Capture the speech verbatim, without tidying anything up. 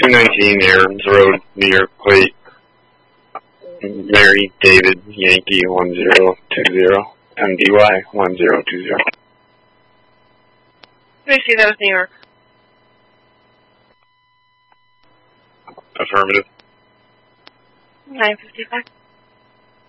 two nineteen Aarons Road, New York plate. Mary David Yankee one zero two zero. M D Y one zero two zero. Let me see, that was New York. Affirmative. nine fifty-five.